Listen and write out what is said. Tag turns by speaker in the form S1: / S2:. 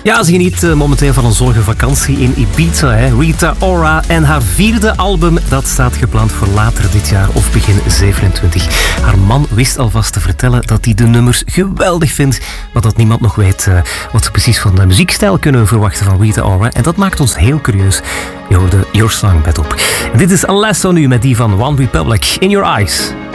S1: Ja, ze geniet momenteel van een zonnige vakantie in Ibiza. Hè. Rita Ora en haar 4e album, dat staat gepland voor later dit jaar of begin 27. Haar man wist alvast te vertellen dat hij de nummers geweldig vindt, maar dat niemand nog weet wat ze precies van de muziekstijl kunnen verwachten van Rita Ora. En dat maakt ons heel curieus. Je hoorde Your Song met op. En dit is Alesso nu met die van One Republic, In Your Eyes.